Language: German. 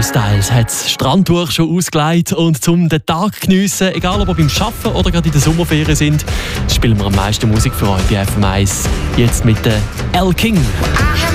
Harry Styles hat das Strandtuch schon ausgelegt und zum den Tag geniessen, egal ob wir beim Arbeiten oder gerade in der Sommerferien sind, spielen wir am meisten Musik für euch bei FM1. Jetzt mit der Elle King.